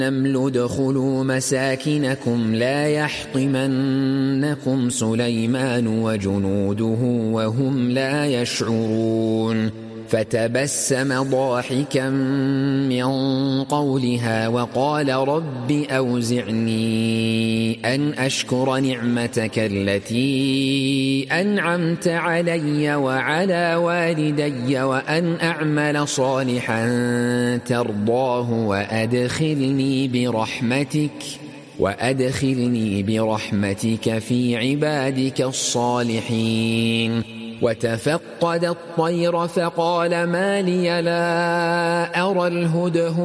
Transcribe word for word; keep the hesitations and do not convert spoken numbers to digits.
النمل ادخلوا مساكنكم لا يحطمنكم سليمان وجنوده وهم لا يشعرون فتبسم ضاحكا من قولها وقال رب أوزعني أن أشكر نعمتك التي أنعمت علي وعلى والدي وأن أعمل صالحا ترضاه وأدخلني برحمتك وأدخلني برحمتك في عبادك الصالحين. وتفقد الطير فقال ما لي لا أرى الهدهد